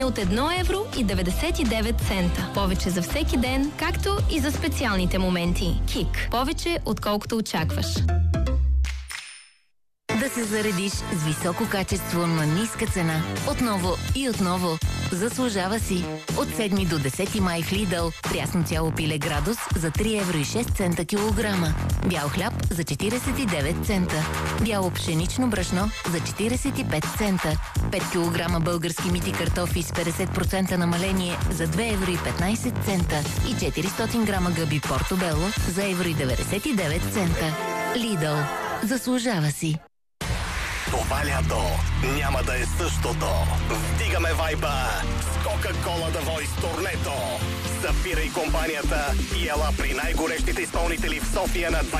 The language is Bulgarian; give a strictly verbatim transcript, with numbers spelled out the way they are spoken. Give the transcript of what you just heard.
от едно евро и деветдесет и девет цента. Повече за всеки ден, както и за специалните моменти. Кик. Повече, отколкото очакваш. Да се заредиш с високо качество на ниска цена. Отново и отново. Заслужава си. От седми до десети май в Lidl прясно цяло пиле градус за три евро и шест цента килограма. Бял хляб за четиридесет и девет цента. Бяло пшенично брашно за четиридесет и пет цента. пет килограма български мити картофи с петдесет процента намаление за две евро и петнайсет цента. И четиристотин грама гъби Портобело за евро и деветдесет и девет цента. Lidl. Заслужава си. Това лято няма да е същото. Вдигаме вайба с Кока-Кола The Voice турнето. Събирай компанията и ела при най-горещите изпълнители в София на